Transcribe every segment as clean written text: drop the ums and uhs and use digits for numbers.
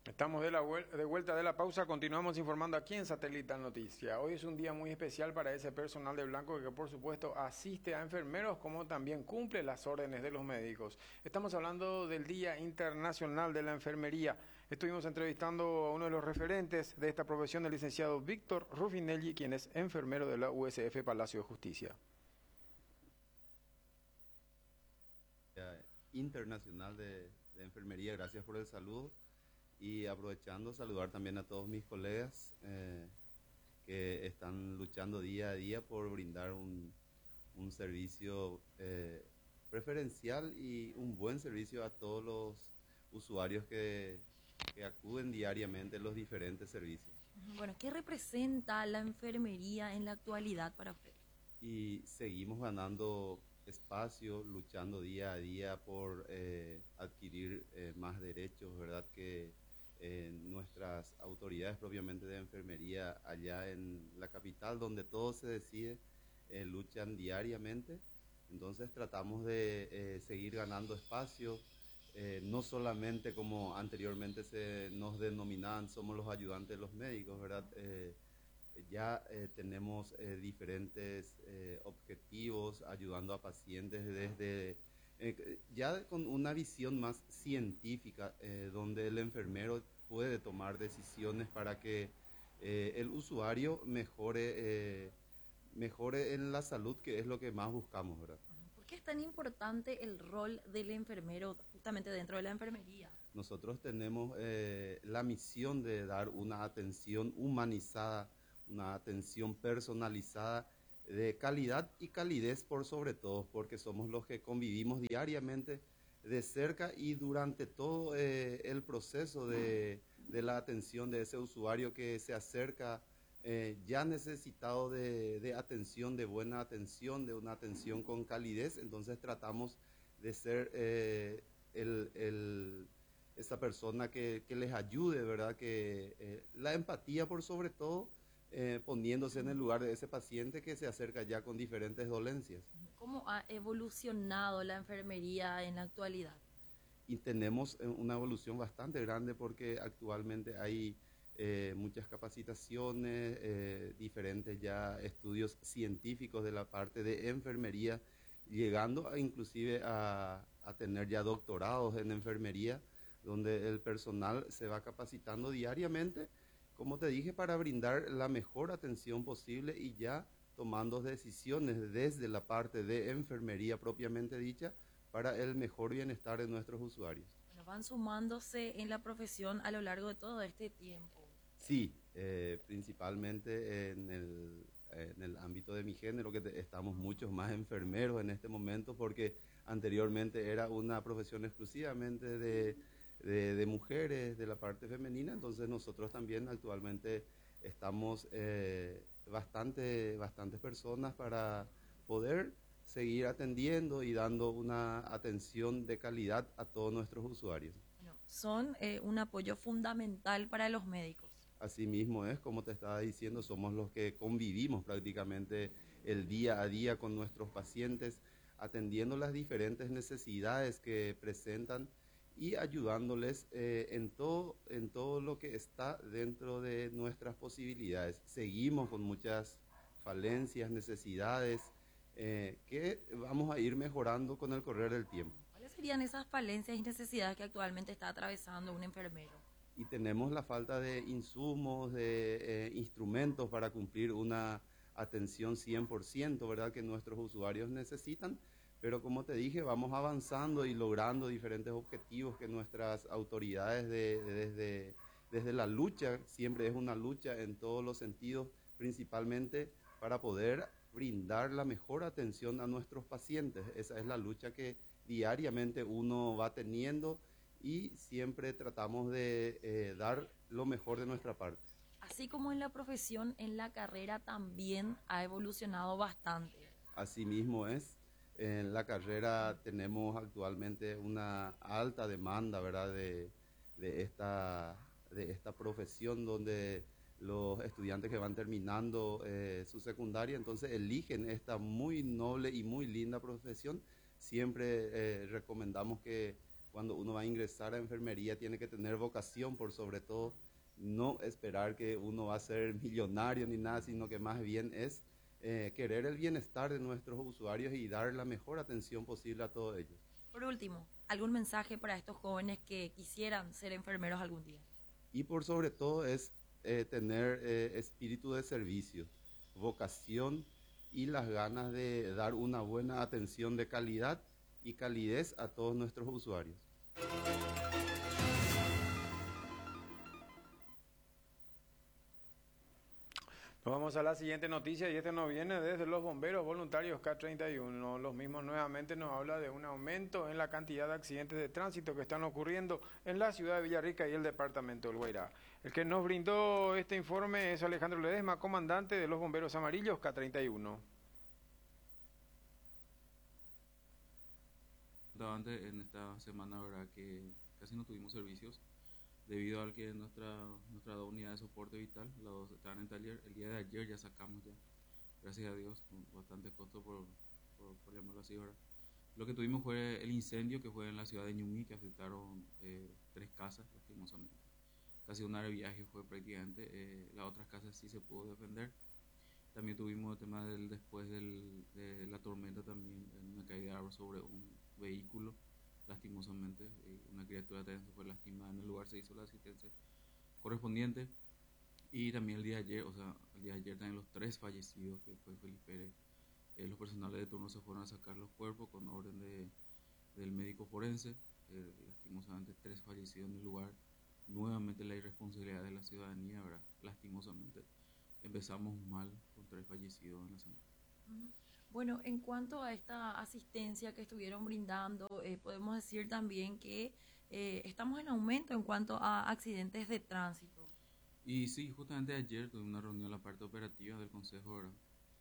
Estamos de vuelta de la pausa, continuamos informando aquí en Satelital Noticia. Hoy es un día muy especial para ese personal de blanco que por supuesto asiste a enfermeros como también cumple las órdenes de los médicos. Estamos hablando del Día Internacional de la Enfermería. Estuvimos entrevistando a uno de los referentes de esta profesión, el licenciado Víctor Rufinelli, quien es enfermero de la USF Palacio de Justicia. Internacional de Enfermería, gracias por el saludo. Y aprovechando, saludar también a todos mis colegas que están luchando día a día por brindar un servicio preferencial y un buen servicio a todos los usuarios que acuden diariamente a los diferentes servicios. Bueno, ¿qué representa la enfermería en la actualidad para usted? Y seguimos ganando espacio, luchando día a día por adquirir más derechos, ¿verdad? Que nuestras autoridades propiamente de enfermería allá en la capital, donde todo se decide, luchan diariamente. Entonces tratamos de seguir ganando espacio, no solamente como anteriormente se nos denominaban, somos los ayudantes de los médicos, ¿verdad? Ya tenemos diferentes objetivos ayudando a pacientes desde ya con una visión más científica, donde el enfermero puede tomar decisiones para que el usuario mejore en la salud, que es lo que más buscamos, ¿verdad? ¿Por qué es tan importante el rol del enfermero justamente dentro de la enfermería? Nosotros tenemos la misión de dar una atención humanizada, una atención personalizada de calidad y calidez por sobre todo, porque somos los que convivimos diariamente de cerca y durante todo el proceso de la atención de ese usuario que se acerca ya necesitado de atención, de buena atención, de una atención con calidez. Entonces tratamos de ser esa persona que les ayude, ¿verdad? Que la empatía por sobre todo, poniéndose en el lugar de ese paciente que se acerca ya con diferentes dolencias. ¿Cómo ha evolucionado la enfermería en la actualidad? Y tenemos una evolución bastante grande porque actualmente hay muchas capacitaciones, diferentes ya estudios científicos de la parte de enfermería, llegando inclusive a tener ya doctorados en enfermería, donde el personal se va capacitando diariamente, como te dije, para brindar la mejor atención posible y ya tomando decisiones desde la parte de enfermería propiamente dicha para el mejor bienestar de nuestros usuarios. Bueno, van sumándose en la profesión a lo largo de todo este tiempo. Sí, principalmente en el ámbito de mi género, que estamos muchos más enfermeros en este momento, porque anteriormente era una profesión exclusivamente de mujeres, de la parte femenina. Entonces nosotros también actualmente estamos bastantes personas para poder seguir atendiendo y dando una atención de calidad a todos nuestros usuarios. Bueno, son un apoyo fundamental para los médicos. Asimismo es, como te estaba diciendo, somos los que convivimos prácticamente el día a día con nuestros pacientes, atendiendo las diferentes necesidades que presentan y ayudándoles en todo lo que está dentro de nuestras posibilidades. Seguimos con muchas falencias, necesidades, que vamos a ir mejorando con el correr del tiempo. ¿Cuáles serían esas falencias y necesidades que actualmente está atravesando un enfermero? Y tenemos la falta de insumos, de instrumentos para cumplir una atención 100%, ¿verdad? Que nuestros usuarios necesitan, pero como te dije, vamos avanzando y logrando diferentes objetivos que nuestras autoridades desde la lucha, siempre es una lucha en todos los sentidos, principalmente para poder brindar la mejor atención a nuestros pacientes. Esa es la lucha que diariamente uno va teniendo y siempre tratamos de dar lo mejor de nuestra parte. Así como en la profesión, en la carrera también ha evolucionado bastante. Asimismo es, en la carrera tenemos actualmente una alta demanda, ¿verdad? De esta profesión, donde los estudiantes que van terminando su secundaria, entonces eligen esta muy noble y muy linda profesión. Siempre recomendamos que cuando uno va a ingresar a enfermería tiene que tener vocación por sobre todo, no esperar que uno va a ser millonario ni nada, sino que más bien es querer el bienestar de nuestros usuarios y dar la mejor atención posible a todos ellos. Por último, ¿algún mensaje para estos jóvenes que quisieran ser enfermeros algún día? Y por sobre todo es tener espíritu de servicio, vocación y las ganas de dar una buena atención de calidad y calidez a todos nuestros usuarios. Nos vamos a la siguiente noticia y este nos viene desde los bomberos voluntarios K31. Los mismos nuevamente nos habla de un aumento en la cantidad de accidentes de tránsito que están ocurriendo en la ciudad de Villarrica y el departamento del Guairá. El que nos brindó este informe es Alejandro Ledesma, comandante de los bomberos amarillos K31. Antes en esta semana, verdad que casi no tuvimos servicios debido al que nuestra unidad de soporte vital, las dos estaban en taller. El día de ayer ya sacamos ya, gracias a Dios, con bastante costo por llamarlo así, ¿verdad? Lo que tuvimos fue el incendio que fue en la ciudad de Ñuñi, que afectaron 3 casas, lastimosamente. Casi una hora de viaje fue prácticamente, las otras casas sí se pudo defender. También tuvimos el tema después de la tormenta también, una caída de árbol sobre un vehículo, lastimosamente, una criatura también fue lastimada en el lugar, se hizo la asistencia correspondiente. Y también el día de ayer también los 3 fallecidos, que fue Felipe Pérez, los personales de turno se fueron a sacar los cuerpos con orden del médico forense, lastimosamente 3 fallecidos en el lugar. Nuevamente la irresponsabilidad de la ciudadanía, ¿verdad? Lastimosamente empezamos mal con 3 fallecidos en la semana. Bueno, en cuanto a esta asistencia que estuvieron brindando, podemos decir también que estamos en aumento en cuanto a accidentes de tránsito. Y sí, justamente ayer tuve una reunión en la parte operativa del Consejo, ¿verdad?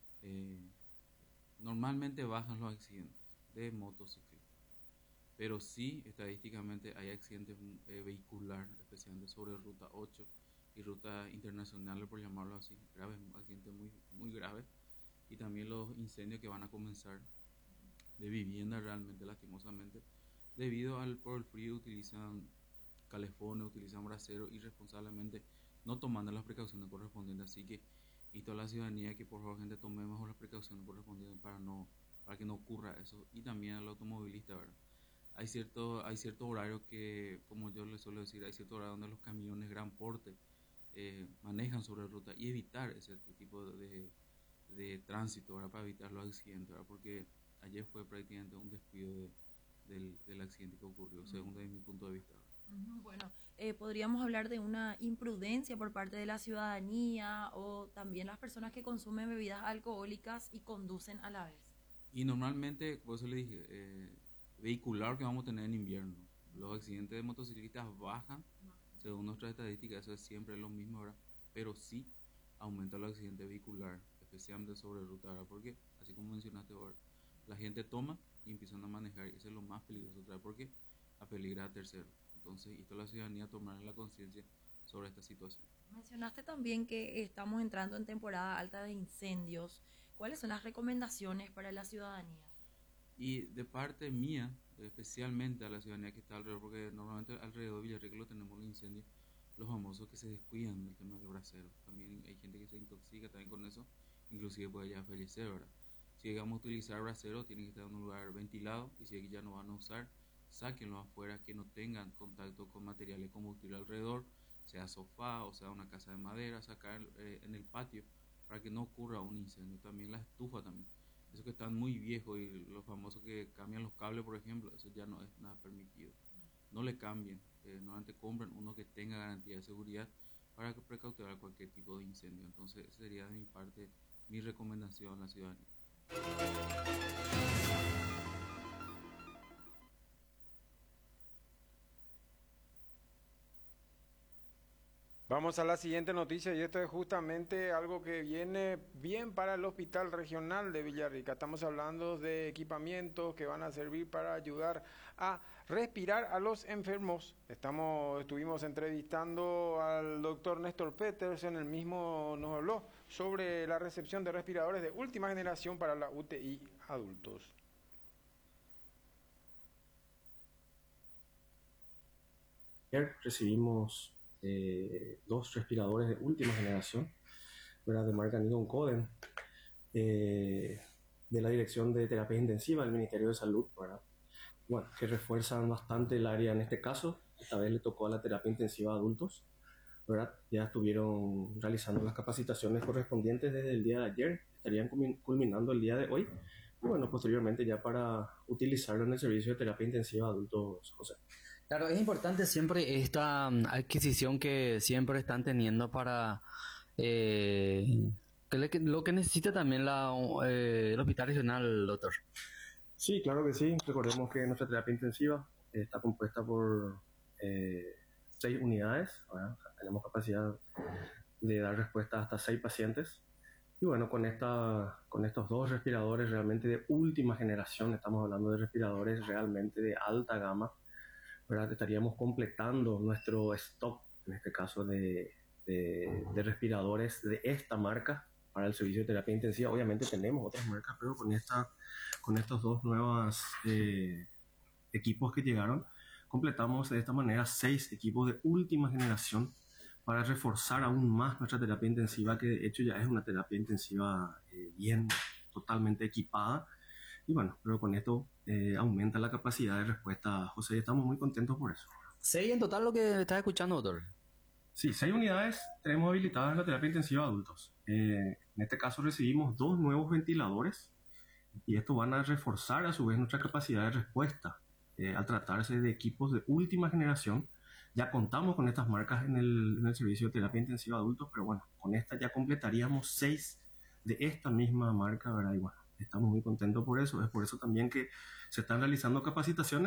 Normalmente bajan los accidentes de motociclistas, pero sí, estadísticamente hay accidentes vehicular, especialmente sobre ruta 8 y ruta internacional, por llamarlo así, graves, accidentes muy, muy graves. Y también los incendios que van a comenzar de vivienda realmente lastimosamente, debido por el frío utilizan calefones, utilizan braseros irresponsablemente, no tomando las precauciones correspondientes. Así que insto a la ciudadanía que por favor gente tome mejor las precauciones correspondientes para que no ocurra eso. Y también al automovilista, ¿verdad? Hay cierto horario que, como yo les suelo decir, hay cierto horario donde los camiones gran porte manejan sobre ruta, y evitar ese tipo de tránsito, ¿verdad? Para evitar los accidentes, ¿verdad? Porque ayer fue prácticamente un descuido del accidente que ocurrió, según desde mi punto de vista. Bueno, podríamos hablar de una imprudencia por parte de la ciudadanía o también las personas que consumen bebidas alcohólicas y conducen a la vez. Y normalmente, por eso le dije, vehicular que vamos a tener en invierno, los accidentes de motociclistas bajan, según nuestras estadísticas, eso es siempre lo mismo, ¿verdad? Pero sí aumenta los accidentes vehiculares, especialmente sobre ruta, ¿verdad? Porque, así como mencionaste ahora, la gente toma y empiezan a manejar, y eso es lo más peligroso, ¿verdad? Porque apeligra a terceros. Entonces, esto la ciudadanía tomar la conciencia sobre esta situación. Mencionaste también que estamos entrando en temporada alta de incendios. ¿Cuáles son las recomendaciones para la ciudadanía? Y de parte mía, especialmente a la ciudadanía que está alrededor, porque normalmente alrededor de Villarrica lo tenemos los incendios, los famosos que se descuidan del tema del brasero. También hay gente que se intoxica también con eso, inclusive puede ya fallecer, ¿verdad? Si llegamos a utilizar brasero, tienen que estar en un lugar ventilado, y si ya no van a usar, sáquenlo afuera, que no tengan contacto con materiales de combustible alrededor, sea sofá o sea una casa de madera, sacar en el patio para que no ocurra un incendio. También la estufa también, esos que están muy viejos y los famosos que cambian los cables, por ejemplo, eso ya no es nada permitido. No le cambien, normalmente compren uno que tenga garantía de seguridad para precautelar cualquier tipo de incendio. Entonces, esa sería de mi parte mi recomendación a la ciudadanía. Vamos a la siguiente noticia y esto es justamente algo que viene bien para el Hospital Regional de Villarrica. Estamos hablando de equipamientos que van a servir para ayudar a respirar a los enfermos. Estuvimos entrevistando al doctor Néstor Petersen, el mismo nos habló sobre la recepción de respiradores de última generación para la UTI adultos. Ayer recibimos 2 respiradores de última generación, ¿verdad? De marca Nikon Coden, de la Dirección de Terapia Intensiva del Ministerio de Salud, ¿verdad? Bueno, que refuerzan bastante el área en este caso. Esta vez le tocó a la terapia intensiva a adultos, ¿verdad? Ya estuvieron realizando las capacitaciones correspondientes desde el día de ayer, estarían culminando el día de hoy, y bueno, posteriormente ya para utilizarlo en el servicio de terapia intensiva a adultos, José. Claro, es importante siempre esta adquisición que siempre están teniendo para lo que necesita también el hospital regional, doctor. Sí, claro que sí. Recordemos que nuestra terapia intensiva está compuesta por 6 unidades, ¿verdad? O sea, tenemos capacidad de dar respuesta hasta 6 pacientes. Y bueno, con estos 2 respiradores realmente de última generación, estamos hablando de respiradores realmente de alta gama, ¿verdad? Estaríamos completando nuestro stock, en este caso de respiradores de esta marca para el servicio de terapia intensiva. Obviamente tenemos otras marcas, pero con estos 2 nuevos equipos que llegaron, completamos de esta manera 6 equipos de última generación para reforzar aún más nuestra terapia intensiva, que de hecho ya es una terapia intensiva bien, totalmente equipada. Y bueno, pero con esto aumenta la capacidad de respuesta, José, y estamos muy contentos por eso. 6 en total lo que estás escuchando, doctor. Sí, 6 unidades tenemos habilitadas en la terapia intensiva de adultos. En este caso recibimos 2 nuevos ventiladores y estos van a reforzar a su vez nuestra capacidad de respuesta. Al tratarse de equipos de última generación, ya contamos con estas marcas en el servicio de terapia intensiva de adultos, pero bueno, con esta ya completaríamos 6 de esta misma marca, ¿verdad? Y bueno, estamos muy contentos por eso. Es por eso también que se están realizando capacitaciones